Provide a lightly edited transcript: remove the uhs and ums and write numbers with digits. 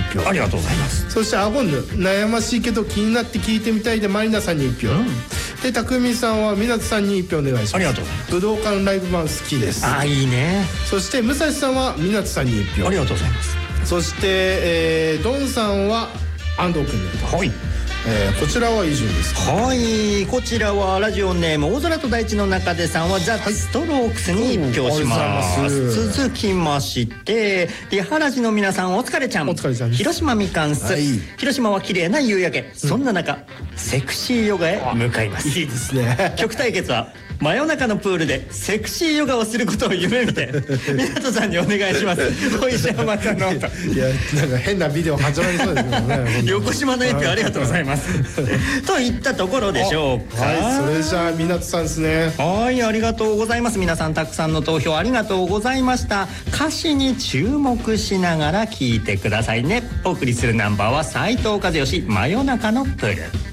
票。 ありがとうございます。 そしてアゴンヌ、悩ましいけど気になって聞いてみたいでマリナさんに1票、で匠さんは湊さんに1票お願いします。 ありがとうございます。 武道館ライブ版好きです。 いいね。 そして武蔵さんは湊さんに1票。 ありがとうございます。 そして、ドンさんは安藤君で、 はい、 こちらは以上ですか。 はい、こちらはラジオネーム大空と大地の中でさんはザ・ストロークスに1票します。続きましてリハラジの皆さんお疲れちゃん。 お疲れちゃん。 広島みかんす、広島は綺麗な夕焼け、そんな中セクシーヨガへ向かいます。 いいですね。 曲対決は真夜中のプールでセクシーヨガをすることを夢見て湊さんにお願いします。お石山さんの音。 いや、なんか変なビデオ始まりそうですけどね。 横島の1票ありがとうございますといったところでしょうか。 はい、それじゃあ湊さんですね。 はい、ありがとうございます。皆さんたくさんの投票ありがとうございました。歌詞に注目しながら聴いてくださいね。お送りするナンバーは斉藤和義、真夜中のプール。